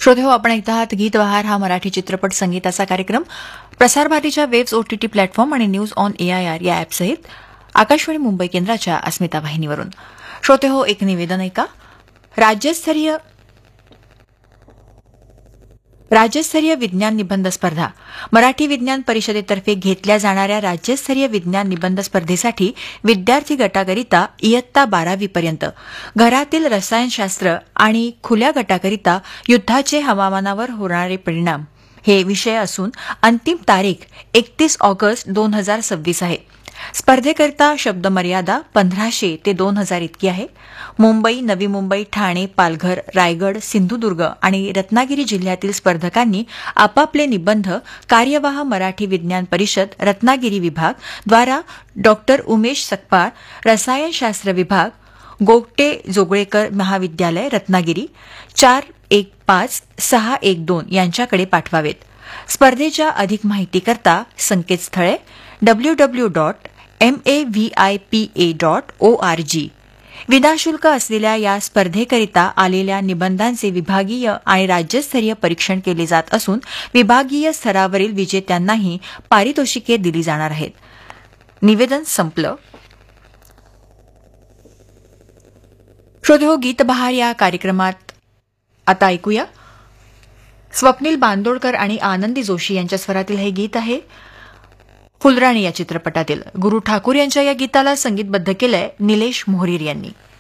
श्रोते हो, आपण ऐकत आहात गीत बहार हा मराठी चित्रपट संगीताचा कार्यक्रम प्रसार भारतीच्या वेव्स ओटीटी प्लॅटफॉर्म आणि न्यूज ऑन एआयआर या ॲपसहित आकाशवाणी मुंबई केंद्राच्या अस्मिता वाहिनीवरून. श्रोते हो, एक निवेदन ऐका. राज्यस्तरीय विज्ञान निबंध स्पर्धा मराठी विज्ञान परिषदेतर्फे घेतल्या जाणाऱ्या राज्यस्तरीय विज्ञान निबंध स्पर्धेसाठी विद्यार्थी गटाकरिता इयत्ता 12वी पर्यंत, घरातील रसायनशास्त्र आणि खुल्या गटाकरिता युद्धाचे हवामानावर होणारे परिणाम हे विषय असून अंतिम तारीख 31 ऑगस्ट 2026 आहे. स्पर्धेकरिता शब्दमर्यादा 1500 ते 2000 इतकी आहे. मुंबई, नवी मुंबई, ठाणे, पालघर, रायगड, सिंधुदुर्ग आणि रत्नागिरी जिल्ह्यातील स्पर्धकांनी आपापले निबंध कार्यवाह मराठी विज्ञान परिषद रत्नागिरी विभाग द्वारा डॉ. उमेश सकपाळ, रसायनशास्त्र विभाग, गोगटे जोगळेकर महाविद्यालय, रत्नागिरी 415612 यांच्याकडे पाठवावेत. स्पर्धेच्या अधिक माहितीकरता संकेतस्थळे www.mavipa.org. विनाशुल्क असलेल्या या स्पर्धेकरिता आलेल्या निबंधांचे विभागीय आणि राज्यस्तरीय परीक्षण केले जात असून विभागीय स्तरावरील विजेत्यांनाही पारितोषिके दिली जाणार आहेत. निवेदन संपलं. श्रोते हो, गीत बहार या कार्यक्रमात आता ऐकूया स्वप्नील बांदोडकर आणि आनंदी जोशी यांच्या स्वरातील हे गीत आहे फुलराणी या चित्रपटातील. गुरु ठाकूर यांच्या या गीताला संगीतबद्ध केलंय निलेश मोहरीर यांनी.